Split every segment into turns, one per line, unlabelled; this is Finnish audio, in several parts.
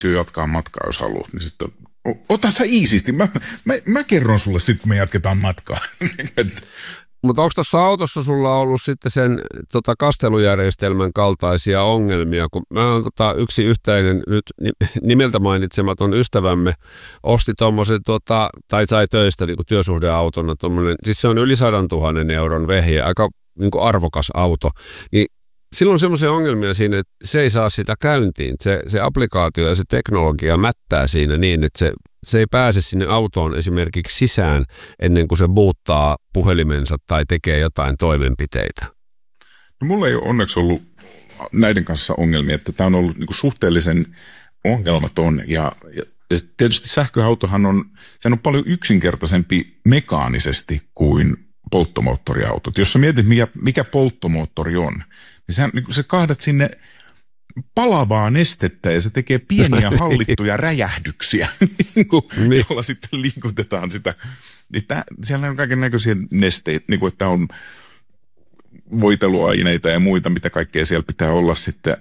työ jatkaa matkaa, jos haluat, niin sitten ota sä iisisti. Mä kerron sulle sitten, kun me jatketaan matkaa.
Mutta onko tuossa autossa sulla ollut sitten sen kastelujärjestelmän kaltaisia ongelmia? Kun mä oon yksi yhteinen nyt nimeltä mainitsematon ystävämme osti tuommoisen, tai sai töistä niin työsuhdeautona tommonen, siis se on yli 100 000 euron vehje, aika niin arvokas auto, niin silloin on semmoisia ongelmia siinä, että se ei saa sitä käyntiin. Se applikaatio ja se teknologia mättää siinä niin, että se ei pääse sinne autoon esimerkiksi sisään ennen kuin se boottaa puhelimensa tai tekee jotain toimenpiteitä.
No, mulla ei ole onneksi ollut näiden kanssa ongelmia, että tämä on ollut niin kuin suhteellisen ongelmaton ja tietysti sähköautohan on paljon yksinkertaisempi mekaanisesti kuin polttomoottoriautot. Jos sä mietit, mikä polttomoottori on, niin sä kahdat sinne palavaa nestettä ja se tekee pieniä hallittuja räjähdyksiä, joilla sitten liikutetaan sitä. Siellä on kaiken näköisiä nesteitä, niin kuin, että on voiteluaineita ja muita, mitä kaikkea siellä pitää olla sitten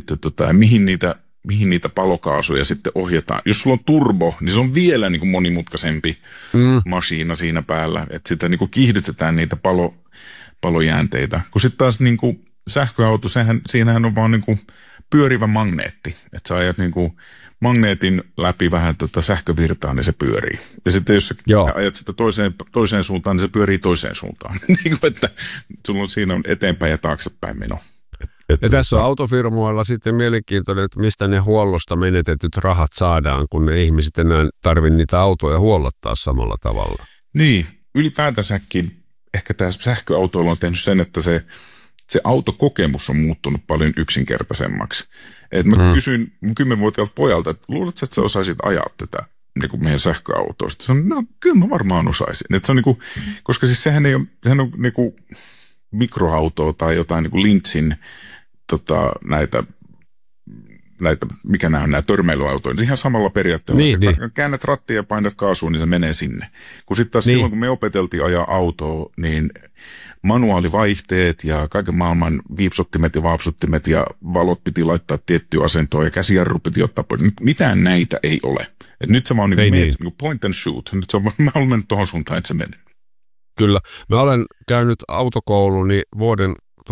mihin niitä palokaasuja sitten ohjataan. Jos sulla on turbo, niin se on vielä niin kuin monimutkaisempi masiina siinä päällä, että sitä niin kuin kiihdytetään niitä palojäänteitä. Kun sitten taas niin kuin sähköauto, siinähän on vaan niin kuin pyörivä magneetti, että sä ajat niin kuin magneetin läpi vähän sähkövirtaa, niin se pyörii. Ja sitten jos sä ajat sitä toiseen suuntaan, niin se pyörii toiseen suuntaan. Niin kuin, että siinä on eteenpäin ja taaksepäin meno.
Ja tässä on autofirmoilla sitten mielenkiintoinen, että mistä ne huollosta menetetyt rahat saadaan, kun ne ihmiset enää tarvitse niitä autoja huollottaa samalla tavalla.
Niin, ylipäätänsäkin ehkä tämä sähköautoilu on tehnyt sen, että se autokokemus on muuttunut paljon yksinkertaisemmaksi. Et mä kysyin mun 10-vuotiaalta pojalta, että luuletko, että sä osaisit ajaa tätä niin kuin meidän sähköautoa? Sitten sanoin, no kyllä mä varmaan osaisin. Et se on niin kuin, koska siis sehän on niin kuin mikroautoa tai jotain niin kuin Lynxin näitä, mikä nämä on nämä törmäilyautoja, ihan samalla periaatteella. Niin. Käännät rattia ja painat kaasuun, niin se menee sinne. Kun sitten taas silloin, kun me opeteltiin ajaa autoa, niin manuaalivaihteet ja kaiken maailman viipsottimet ja vaapsuttimet ja valot piti laittaa tiettyä asentoa ja käsijarru piti ottaa pois. Mitään näitä ei ole. Et nyt se vaan niin point and shoot. Nyt se on, mä olen mennyt tuohon suuntaan, että se menee.
Kyllä. Mä olen käynyt autokouluni vuoden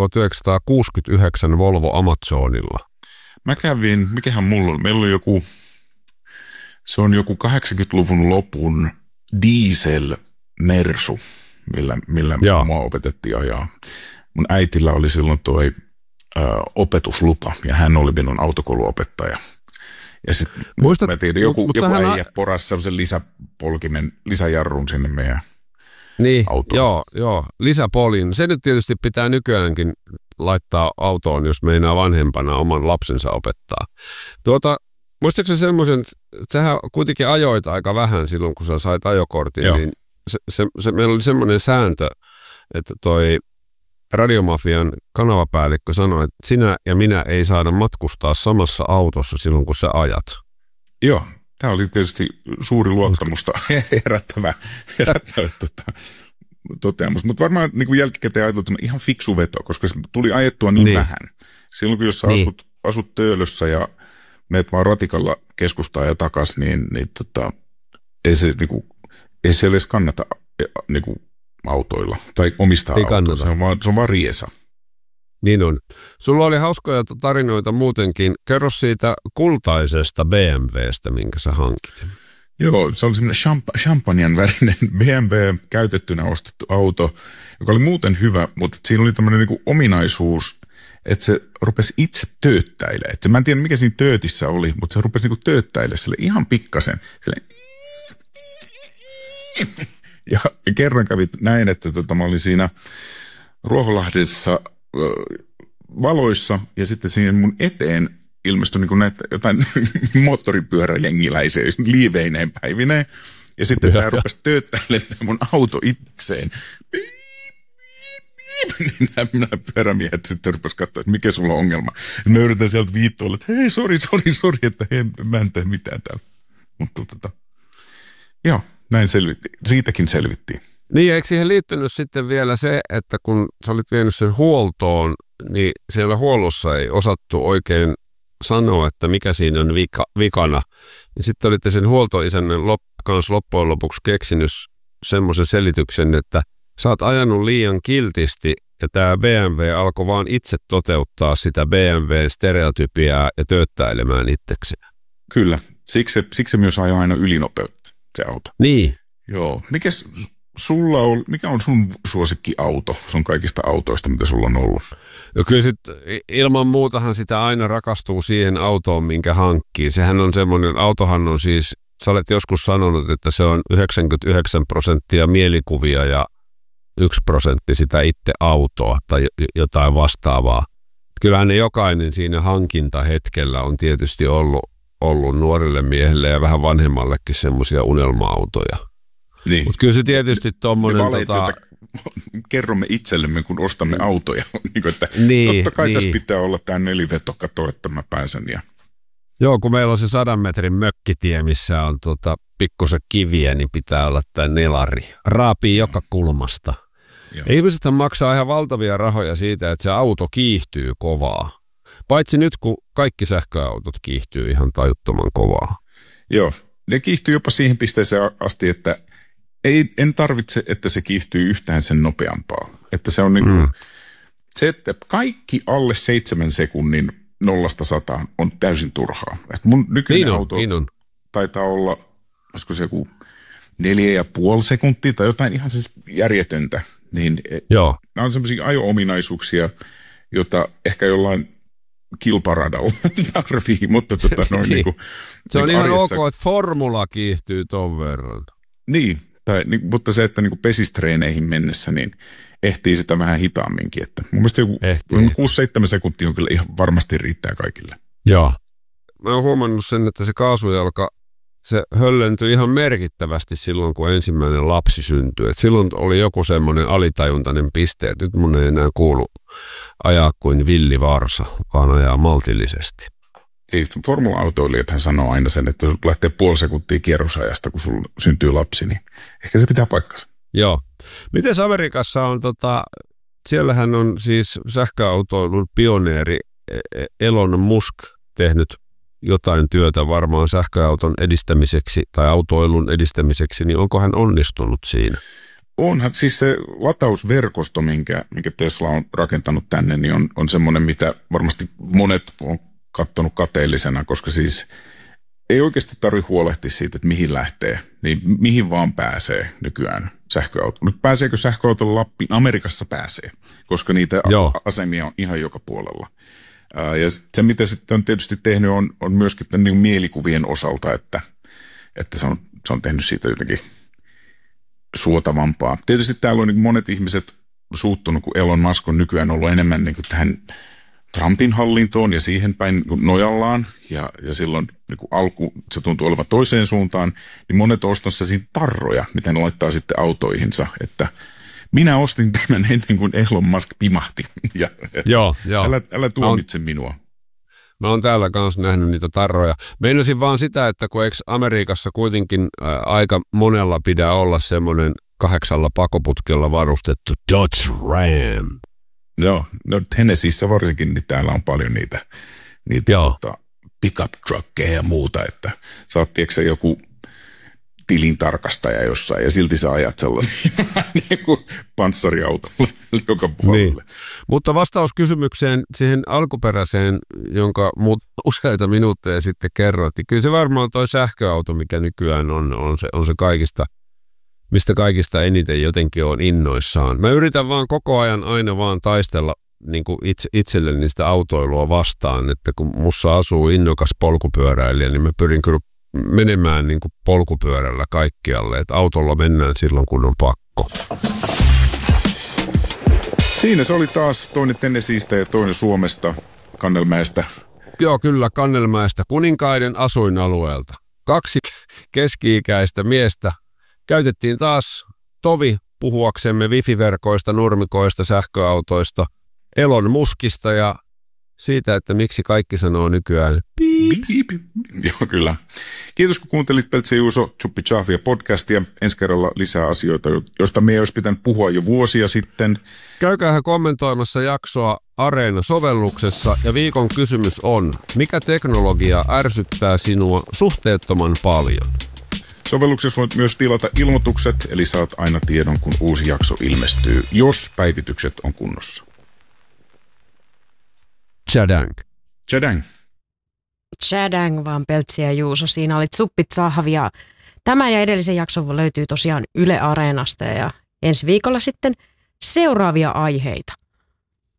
1969 Volvo Amazonilla.
Mä kävin, mikähän mulla on? Meillä oli se on joku 80-luvun lopun diesel Mersu, millä mua opetettiin ajaa. Mun äitillä oli silloin opetuslupa ja hän oli minun autokouluopettaja. Ja sitten mä tiedän, joku äijä porasi sellaisen lisäjarrun sinne meidän autoon.
Joo, lisäpoliin. Se nyt tietysti pitää nykyäänkin laittaa autoon, jos meinaa vanhempana oman lapsensa opettaa. Muistatko semmoisen, että sähän kuitenkin ajoit aika vähän silloin, kun sä sait ajokortin, niin meillä oli semmoinen sääntö, että toi Radiomafian kanavapäällikkö sanoi, että sinä ja minä ei saada matkustaa samassa autossa silloin, kun sä ajat.
Joo, tämä oli tietysti suuri luottamusta herättävä toteamus. Mutta varmaan niin kuin jälkikäteen ajateltu ihan fiksu veto, koska se tuli ajettua niin vähän. Silloin kun jos sä asut Töölössä ja meet vaan ratikalla keskustaan ja takas, niin ei se edes kannata niinku autoilla tai omistaa autoa. Se on vaan riesa.
Niin on. Sulla oli hauskoja tarinoita muutenkin. Kerro siitä kultaisesta BMWstä, minkä sä hankit.
Joo, se oli semmoinen champagnen värinen BMW käytettynä ostettu auto, joka oli muuten hyvä, mutta siinä oli tämmöinen niinku ominaisuus, että se rupesi itse tööttäilemään. Mä en tiedä, mikä siinä töötissä oli, mutta se rupesi niinku tööttäilemään sille ihan pikkasen. Ja kerran kävi näin, että mä olin siinä Ruoholahdessa valoissa ja sitten siinä mun eteen ilmestyi niin kuin näitä jotain moottoripyöräjengiläisiä liiveineen päivineen. Ja sitten tämä rupesi tööttäilemään mun auto itsekseen. Niin nämä pyörämiehet sitten rupesi katsoa, että mikä sulla on ongelma. Ja mä yritän sieltä viittoilla, että hei, sori, että mä en tee mitään täällä. Mutta joo, näin siitäkin selvittiin.
Niin, eikö siihen liittynyt sitten vielä se, että kun sä olit vienyt sen huoltoon, niin siellä huollossa ei osattu oikein sanoa, että mikä siinä on vikana. Ja sitten olitte sen huoltoisännän kanssa loppujen lopuksi keksinyt semmoisen selityksen, että sä oot ajanut liian kiltisti ja tämä BMW alkoi vaan itse toteuttaa sitä BMW-stereotypiaa ja tööttäilemään itsekseen.
Kyllä, siksi se myös ajaa aina ylinopeutta, se auto.
Niin.
Joo. Mikä on sun suosikkiauto sun kaikista autoista, mitä sulla on ollut?
Ja kyllä ilman muutahan sitä aina rakastuu siihen autoon, minkä hankkii. Sehän on semmoinen, autohan on siis, sä olet joskus sanonut, että se on 99% mielikuvia ja 1% sitä itse autoa tai jotain vastaavaa. Kyllähän ne jokainen siinä hankintahetkellä on tietysti ollut nuorille miehille ja vähän vanhemmallekin semmoisia unelma-autoja. Niin. Mutta kyllä se tietysti tuommoinen...
kerromme itsellemme, kun ostamme autoja. Totta kai tässä pitää olla tämä nelivetokato, että mä pääsen. Ja...
Joo, kun meillä on se 100 metrin mökkitie, missä on pikkusen kiviä, niin pitää olla tämä nelari. Raapii joka kulmasta. Ihmisethän maksaa ihan valtavia rahoja siitä, että se auto kiihtyy kovaa. Paitsi nyt, kun kaikki sähköautot kiihtyy ihan tajuttoman kovaa.
Joo, ne kiihtyy jopa siihen pisteeseen asti, että en tarvitse, että se kiihtyy yhtään sen nopeampaa. Että se on se, että kaikki alle 7 sekunnin 0–100 on täysin turhaa. Että mun nykyinen auto taitaa olla, olisiko se joku 4,5 sekuntia tai jotain ihan siis järjetöntä. Niin
joo.
Nämä on sellaisia ajo-ominaisuuksia, joita ehkä jollain kilparadalla tarvii, mutta
se on ihan ok, että formula kiihtyy ton verran.
Niin, mutta se, että pesistreeneihin mennessä, niin ehtii sitä vähän hitaamminkin. Että mun mielestä joku 6–7 sekuntia on kyllä ihan varmasti riittää kaikille.
Joo. Mä oon huomannut sen, että se kaasujalka, se höllentyi ihan merkittävästi silloin, kun ensimmäinen lapsi syntyi. Et silloin oli joku semmoinen alitajuntainen piste, että nyt mun ei enää kuulu ajaa kuin villivarsa, vaan ajaa maltillisesti.
Formula-autoilijathan sanoo aina sen, että jos lähtee 0,5 sekuntia kierrosajasta, kun sulla syntyy lapsi, niin ehkä se pitää paikkansa.
Joo. Miten Amerikassa on, siellähän on siis sähköautoilun pioneeri Elon Musk tehnyt jotain työtä varmaan sähköauton edistämiseksi tai autoilun edistämiseksi, niin onko hän onnistunut siinä?
Onhan, siis se latausverkosto, minkä Tesla on rakentanut tänne, niin on semmoinen, mitä varmasti monet on katsonut kateellisena, koska siis ei oikeasti tarvitse huolehtia siitä, että mihin lähtee, niin mihin vaan pääsee nykyään sähköauto. Nyt pääseekö sähköautolla Lappiin? Amerikassa pääsee, koska niitä asemia on ihan joka puolella. Ja se, mitä sitten on tietysti tehnyt, on myöskin tämän niin mielikuvien osalta, että se on tehnyt siitä jotenkin suotavampaa. Tietysti täällä on niin monet ihmiset suuttunut, kun Elon Musk on nykyään ollut enemmän niin kuin tähän Trumpin hallintoon ja siihen päin niin nojallaan, ja silloin niin alku se tuntuu olevan toiseen suuntaan, niin monet ostossa siinä tarroja, mitä ne laittaa sitten autoihinsa, että minä ostin tämän ennen kuin Elon Musk pimahti, ja
joo.
Älä tuomitse minua.
Mä oon täällä kanssa nähnyt niitä tarroja. Meinasin vaan sitä, että kun eikö Amerikassa kuitenkin aika monella pitää olla semmoinen 8 pakoputkella varustettu Dodge Ram.
Joo, no Tennesseeissä varsinkin, niin täällä on paljon niitä pickup truckeja ja muuta, että sä oot tiedätkö joku tilintarkastaja jossain ja silti sä ajat sellainen niin kuin panssariautolla joka puolelle. Niin.
Mutta vastaus kysymykseen siihen alkuperäiseen, jonka useita minuutteja sitten kerroit, niin kyllä se varmaan toi sähköauto, mikä nykyään on se kaikista, mistä kaikista eniten jotenkin on innoissaan. Mä yritän vaan koko ajan aina vaan taistella niin kuin itselleni sitä autoilua vastaan, että kun mussa asuu innokas polkupyöräilijä, niin mä pyrin kyllä menemään niin kuin polkupyörällä kaikkialle, että autolla mennään silloin, kun on pakko.
Siinä se oli taas toinen Tennesseeistä ja toinen Suomesta, Kannelmäestä.
Joo, kyllä, Kannelmäestä, Kuninkaiden asuinalueelta. 2 keski-ikäistä miestä. Käytettiin taas tovi puhuaksemme wifi-verkoista, nurmikoista, sähköautoista, Elon Muskista ja siitä, että miksi kaikki sanoo nykyään piip.
Joo, kyllä. Kiitos kun kuuntelit Peltsi ja Juuso Chuppi Chahvia podcastia. Ensi kerralla lisää asioita, joista me ei olisi pitänyt puhua jo vuosia sitten.
Käykäähän kommentoimassa jaksoa Areena-sovelluksessa ja viikon kysymys on, mikä teknologia ärsyttää sinua suhteettoman paljon?
Sovelluksessa voit myös tilata ilmoitukset, eli saat aina tiedon, kun uusi jakso ilmestyy, jos päivitykset on kunnossa.
Tjadang.
Tjadang.
Tjadang vaan Peltsi ja Juuso. Siinä olit Suppit Sahvia. Tämän ja edellisen jakson löytyy tosiaan Yle Areenasta ja ensi viikolla sitten seuraavia aiheita.